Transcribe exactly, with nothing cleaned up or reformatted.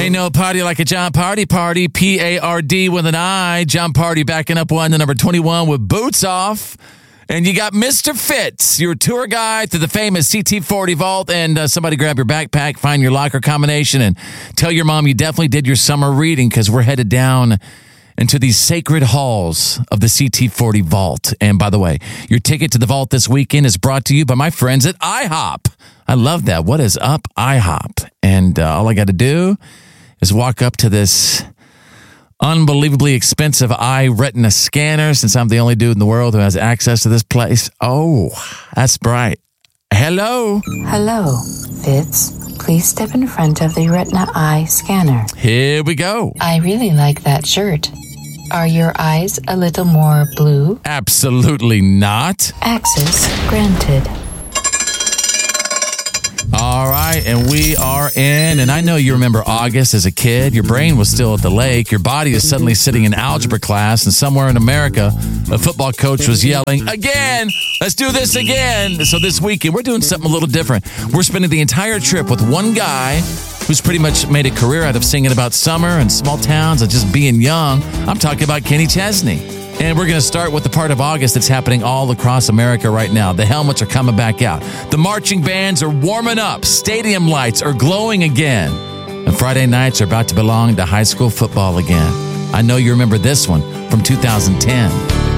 Ain't no party like a John Party party. P A R D with an I. John Party backing up one to number twenty-one with Boots Off. And you got Mister Fitz, your tour guide to the famous C T forty Vault. And uh, somebody grab your backpack, find your locker combination, and tell your mom you definitely did your summer reading because we're headed down into these sacred halls of the C T forty Vault. And by the way, your ticket to the Vault this weekend is brought to you by my friends at IHOP. I love that. What is up, IHOP? And uh, all I got to do is walk up to this unbelievably expensive eye retina scanner, since I'm the only dude in the world who has access to this place. Oh, that's bright. Hello. Hello, Fitz. Please step in front of the retina eye scanner. Here we go. I really like that shirt. Are your eyes a little more blue? Absolutely not. Access granted. All right, and we are in, and I know you remember August as a kid. Your brain was still at the lake. Your body is suddenly sitting in algebra class, and somewhere in America, a football coach was yelling, again, let's do this again. So this weekend, we're doing something a little different. We're spending the entire trip with one guy who's pretty much made a career out of singing about summer and small towns and just being young. I'm talking about Kenny Chesney. And we're going to start with the part of August that's happening all across America right now. The helmets are coming back out. The marching bands are warming up. Stadium lights are glowing again. And Friday nights are about to belong to high school football again. I know you remember this one from two thousand ten.